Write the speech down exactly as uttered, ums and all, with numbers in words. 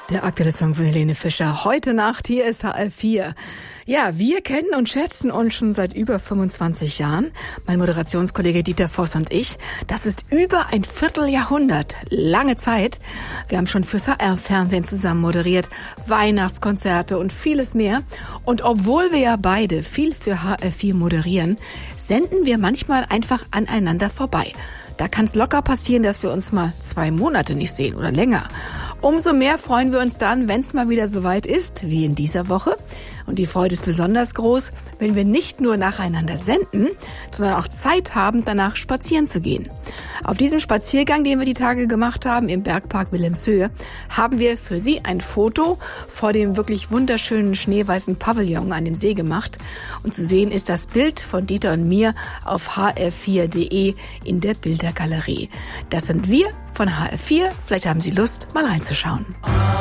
Der aktuelle Song von Helene Fischer. Heute Nacht, hier ist H R vier. Ja, wir kennen und schätzen uns schon seit über fünfundzwanzig Jahren. Mein Moderationskollege Dieter Voss und ich. Das ist über ein Vierteljahrhundert. Lange Zeit. Wir haben schon fürs H R-Fernsehen zusammen moderiert, Weihnachtskonzerte und vieles mehr. Und obwohl wir ja beide viel für H R vier moderieren, senden wir manchmal einfach aneinander vorbei. Da kann es locker passieren, dass wir uns mal zwei Monate nicht sehen oder länger. Umso mehr freuen wir uns dann, wenn es mal wieder soweit ist, wie in dieser Woche. Und die Freude ist besonders groß, wenn wir nicht nur nacheinander senden, sondern auch Zeit haben, danach spazieren zu gehen. Auf diesem Spaziergang, den wir die Tage gemacht haben, im Bergpark Wilhelmshöhe, haben wir für Sie ein Foto vor dem wirklich wunderschönen schneeweißen Pavillon an dem See gemacht. Und zu sehen ist das Bild von Dieter und mir auf h r vier punkt d e in der Bildergalerie. Das sind wir von H R vier. Vielleicht haben Sie Lust, mal reinzuschauen.